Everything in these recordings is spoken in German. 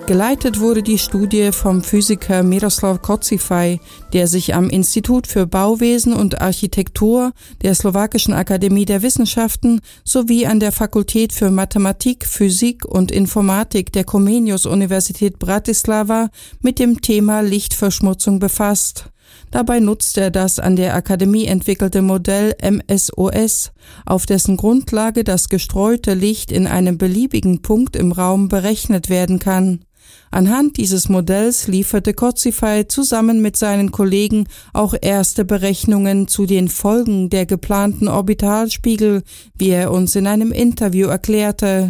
Geleitet wurde die Studie vom Physiker Miroslav Kocifaj, der sich am Institut für Bauwesen und Architektur der Slowakischen Akademie der Wissenschaften sowie an der Fakultät für Mathematik, Physik und Informatik der Comenius-Universität Bratislava mit dem Thema Lichtverschmutzung befasst. Dabei nutzt er das an der Akademie entwickelte Modell MSOS, auf dessen Grundlage das gestreute Licht in einem beliebigen Punkt im Raum berechnet werden kann. Anhand dieses Modells lieferte Kocifaj zusammen mit seinen Kollegen auch erste Berechnungen zu den Folgen der geplanten Orbitalspiegel, wie er uns in einem Interview erklärte.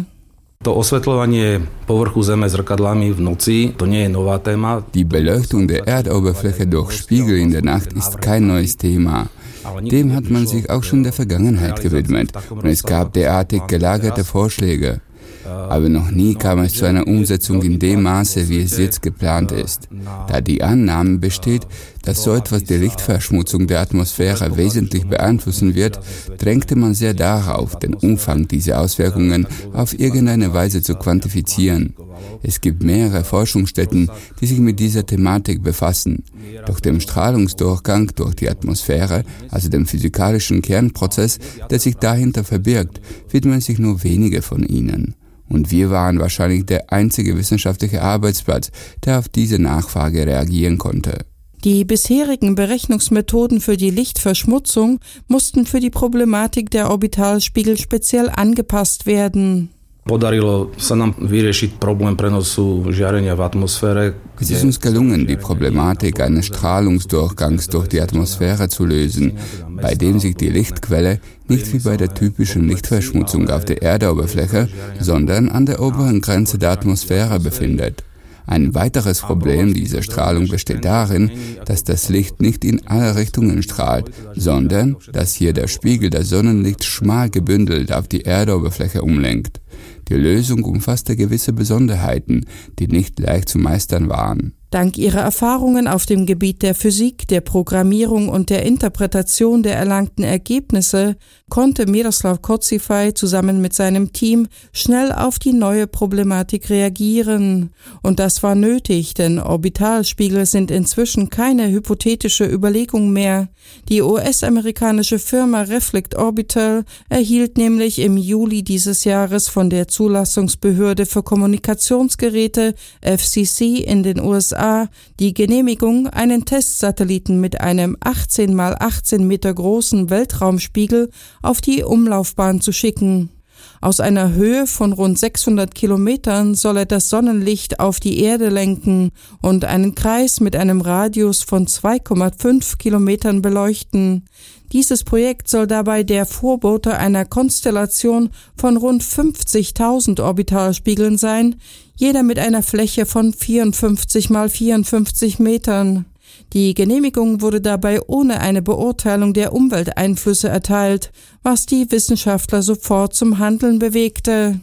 Die Beleuchtung der Erdoberfläche durch Spiegel in der Nacht ist kein neues Thema. Dem hat man sich auch schon in der Vergangenheit gewidmet und es gab derartig gelagerte Vorschläge. Aber noch nie kam es zu einer Umsetzung in dem Maße, wie es jetzt geplant ist. Da die Annahme besteht, dass so etwas die Lichtverschmutzung der Atmosphäre wesentlich beeinflussen wird, drängte man sehr darauf, den Umfang dieser Auswirkungen auf irgendeine Weise zu quantifizieren. Es gibt mehrere Forschungsstätten, die sich mit dieser Thematik befassen. Doch dem Strahlungsdurchgang durch die Atmosphäre, also dem physikalischen Kernprozess, der sich dahinter verbirgt, widmen sich nur wenige von ihnen. Und wir waren wahrscheinlich der einzige wissenschaftliche Arbeitsplatz, der auf diese Nachfrage reagieren konnte. Die bisherigen Berechnungsmethoden für die Lichtverschmutzung mussten für die Problematik der Orbitalspiegel speziell angepasst werden. Es ist uns gelungen, die Problematik eines Strahlungsdurchgangs durch die Atmosphäre zu lösen, bei dem sich die Lichtquelle nicht wie bei der typischen Lichtverschmutzung auf der Erdoberfläche, sondern an der oberen Grenze der Atmosphäre befindet. Ein weiteres Problem dieser Strahlung besteht darin, dass das Licht nicht in alle Richtungen strahlt, sondern dass hier der Spiegel das Sonnenlicht schmal gebündelt auf die Erdoberfläche umlenkt. Die Lösung umfasste gewisse Besonderheiten, die nicht leicht zu meistern waren. Dank ihrer Erfahrungen auf dem Gebiet der Physik, der Programmierung und der Interpretation der erlangten Ergebnisse konnte Miroslav Kocifaj zusammen mit seinem Team schnell auf die neue Problematik reagieren. Und das war nötig, denn Orbitalspiegel sind inzwischen keine hypothetische Überlegung mehr. Die US-amerikanische Firma Reflect Orbital erhielt nämlich im Juli dieses Jahres von der Zulassungsbehörde für Kommunikationsgeräte FCC in den USA die Genehmigung, einen Testsatelliten mit einem 18 mal 18 Meter großen Weltraumspiegel auf die Umlaufbahn zu schicken. Aus einer Höhe von rund 600 Kilometern soll er das Sonnenlicht auf die Erde lenken und einen Kreis mit einem Radius von 2,5 Kilometern beleuchten. Dieses Projekt soll dabei der Vorbote einer Konstellation von rund 50.000 Orbitalspiegeln sein, jeder mit einer Fläche von 54 mal 54 Metern. Die Genehmigung wurde dabei ohne eine Beurteilung der Umwelteinflüsse erteilt, was die Wissenschaftler sofort zum Handeln bewegte.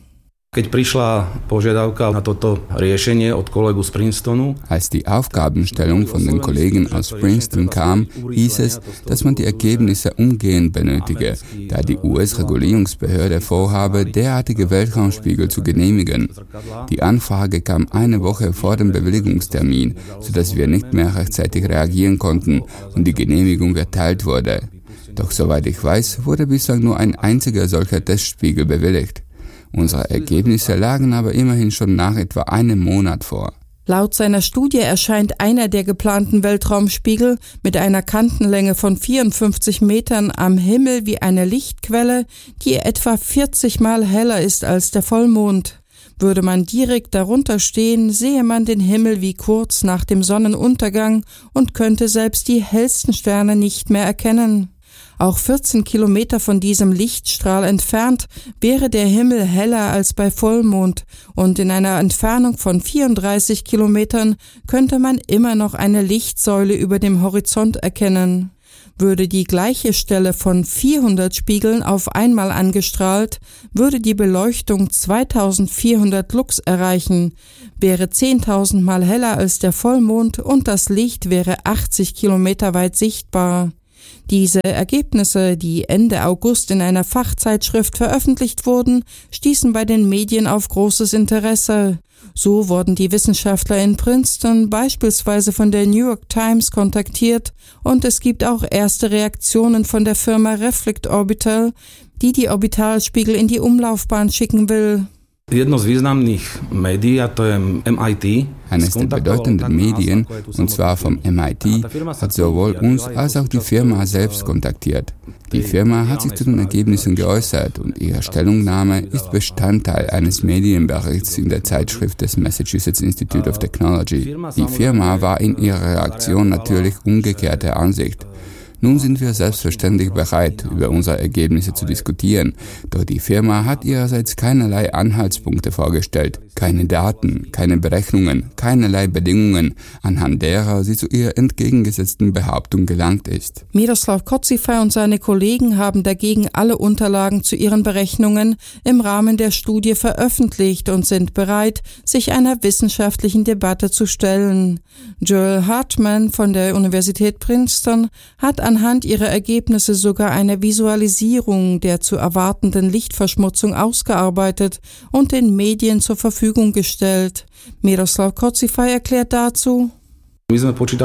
Als die Aufgabenstellung von den Kollegen aus Princeton kam, hieß es, dass man die Ergebnisse umgehend benötige, da die US-Regulierungsbehörde vorhabe, derartige Weltraumspiegel zu genehmigen. Die Anfrage kam eine Woche vor dem Bewilligungstermin, sodass wir nicht mehr rechtzeitig reagieren konnten und die Genehmigung erteilt wurde. Doch soweit ich weiß, wurde bislang nur ein einziger solcher Testspiegel bewilligt. Unsere Ergebnisse lagen aber immerhin schon nach etwa einem Monat vor. Laut seiner Studie erscheint einer der geplanten Weltraumspiegel mit einer Kantenlänge von 54 Metern am Himmel wie eine Lichtquelle, die etwa 40 Mal heller ist als der Vollmond. Würde man direkt darunter stehen, sehe man den Himmel wie kurz nach dem Sonnenuntergang und könnte selbst die hellsten Sterne nicht mehr erkennen. Auch 14 Kilometer von diesem Lichtstrahl entfernt wäre der Himmel heller als bei Vollmond und in einer Entfernung von 34 Kilometern könnte man immer noch eine Lichtsäule über dem Horizont erkennen. Würde die gleiche Stelle von 400 Spiegeln auf einmal angestrahlt, würde die Beleuchtung 2400 Lux erreichen, wäre 10.000 Mal heller als der Vollmond und das Licht wäre 80 Kilometer weit sichtbar. Diese Ergebnisse, die Ende August in einer Fachzeitschrift veröffentlicht wurden, stießen bei den Medien auf großes Interesse. So wurden die Wissenschaftler in Princeton beispielsweise von der New York Times kontaktiert und es gibt auch erste Reaktionen von der Firma Reflect Orbital, die Orbitalspiegel in die Umlaufbahn schicken will. Eines der bedeutenden Medien, und zwar vom MIT, hat sowohl uns als auch die Firma selbst kontaktiert. Die Firma hat sich zu den Ergebnissen geäußert und ihre Stellungnahme ist Bestandteil eines Medienberichts in der Zeitschrift des Massachusetts Institute of Technology. Die Firma war in ihrer Reaktion natürlich umgekehrter Ansicht. Nun sind wir selbstverständlich bereit, über unsere Ergebnisse zu diskutieren, doch die Firma hat ihrerseits keinerlei Anhaltspunkte vorgestellt, keine Daten, keine Berechnungen, keinerlei Bedingungen, anhand derer sie zu ihrer entgegengesetzten Behauptung gelangt ist. Miroslav Kotzifej und seine Kollegen haben dagegen alle Unterlagen zu ihren Berechnungen im Rahmen der Studie veröffentlicht und sind bereit, sich einer wissenschaftlichen Debatte zu stellen. Joel Hartman von der Universität Princeton hat anhand ihrer Ergebnisse sogar eine Visualisierung der zu erwartenden Lichtverschmutzung ausgearbeitet und den Medien zur Verfügung gestellt. Miroslav Kotzifej erklärt dazu: Wir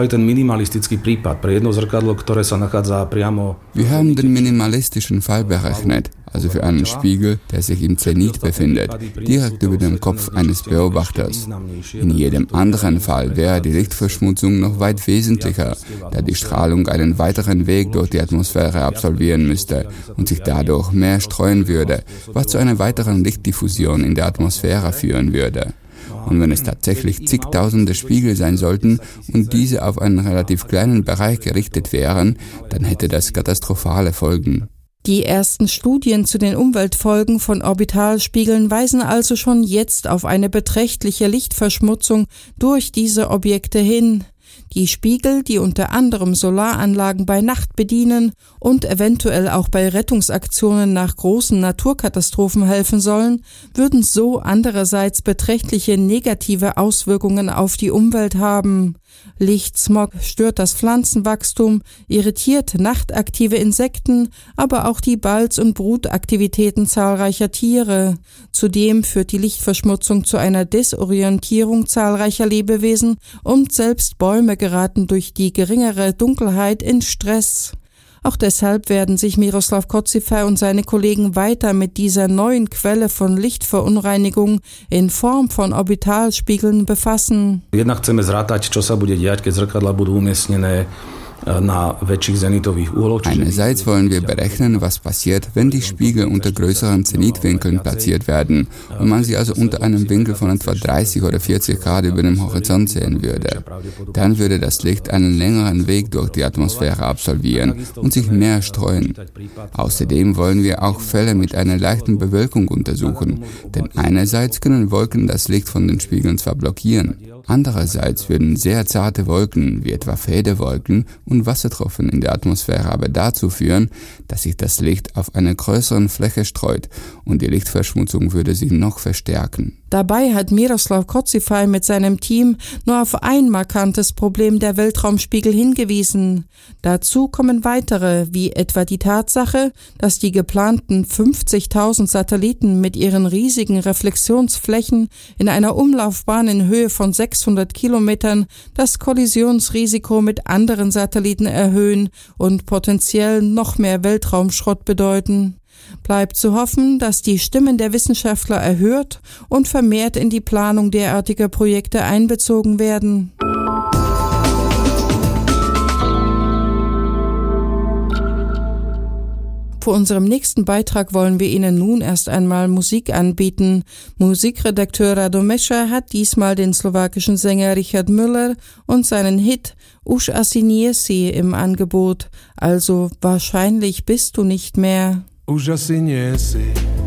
haben den minimalistischen Fall berechnet, also für einen Spiegel, der sich im Zenit befindet, direkt über dem Kopf eines Beobachters. In jedem anderen Fall wäre die Lichtverschmutzung noch weit wesentlicher, da die Strahlung einen weiteren Weg durch die Atmosphäre absolvieren müsste und sich dadurch mehr streuen würde, was zu einer weiteren Lichtdiffusion in der Atmosphäre führen würde. Und wenn es tatsächlich zigtausende Spiegel sein sollten und diese auf einen relativ kleinen Bereich gerichtet wären, dann hätte das katastrophale Folgen. Die ersten Studien zu den Umweltfolgen von Orbitalspiegeln weisen also schon jetzt auf eine beträchtliche Lichtverschmutzung durch diese Objekte hin. Die Spiegel, die unter anderem Solaranlagen bei Nacht bedienen und eventuell auch bei Rettungsaktionen nach großen Naturkatastrophen helfen sollen, würden so andererseits beträchtliche negative Auswirkungen auf die Umwelt haben. Lichtsmog stört das Pflanzenwachstum, irritiert nachtaktive Insekten, aber auch die Balz- und Brutaktivitäten zahlreicher Tiere. Zudem führt die Lichtverschmutzung zu einer Desorientierung zahlreicher Lebewesen und selbst Bäume geraten durch die geringere Dunkelheit in Stress. Auch deshalb werden sich Miroslav Kotzifej und seine Kollegen weiter mit dieser neuen Quelle von Lichtverunreinigung in Form von Orbitalspiegeln befassen. Einerseits wollen wir berechnen, was passiert, wenn die Spiegel unter größeren Zenitwinkeln platziert werden und man sie also unter einem Winkel von etwa 30 oder 40 Grad über dem Horizont sehen würde. Dann würde das Licht einen längeren Weg durch die Atmosphäre absolvieren und sich mehr streuen. Außerdem wollen wir auch Fälle mit einer leichten Bewölkung untersuchen, denn einerseits können Wolken das Licht von den Spiegeln zwar blockieren, andererseits würden sehr zarte Wolken, wie etwa Federwolken und Wassertropfen in der Atmosphäre aber dazu führen, dass sich das Licht auf einer größeren Fläche streut und die Lichtverschmutzung würde sich noch verstärken. Dabei hat Miroslav Kotzifej mit seinem Team nur auf ein markantes Problem der Weltraumspiegel hingewiesen. Dazu kommen weitere, wie etwa die Tatsache, dass die geplanten 50.000 Satelliten mit ihren riesigen Reflexionsflächen in einer Umlaufbahn in Höhe von 600 Kilometern das Kollisionsrisiko mit anderen Satelliten erhöhen und potenziell noch mehr Weltraumschrott bedeuten. Bleibt zu hoffen, dass die Stimmen der Wissenschaftler erhört und vermehrt in die Planung derartiger Projekte einbezogen werden. Für unserem nächsten Beitrag wollen wir Ihnen nun erst einmal Musik anbieten. Musikredakteur Radomesha hat diesmal den slowakischen Sänger Richard Müller und seinen Hit Už asi nie si im Angebot, also wahrscheinlich bist du nicht mehr. Už asi nie si